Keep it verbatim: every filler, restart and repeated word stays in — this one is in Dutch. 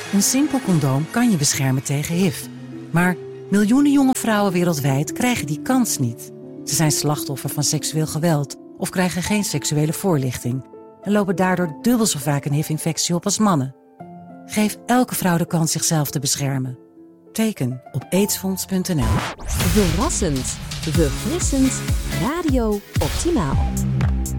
Een simpel condoom kan je beschermen tegen H I V. Maar miljoenen jonge vrouwen wereldwijd krijgen die kans niet. Ze zijn slachtoffer van seksueel geweld of krijgen geen seksuele voorlichting en lopen daardoor dubbel zo vaak een H I V-infectie op als mannen. Geef elke vrouw de kans zichzelf te beschermen. Teken op aidsfonds punt n l. Verrassend, verfrissend, Radio Optimaal.